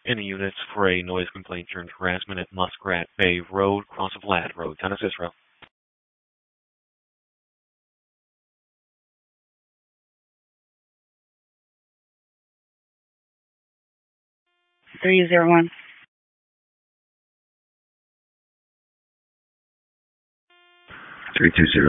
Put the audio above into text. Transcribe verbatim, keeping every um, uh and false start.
Any units for a noise complaint during harassment at Muskrat Bay Road, Cross of Ladd Road, ten assist row. three zero one. three two zero.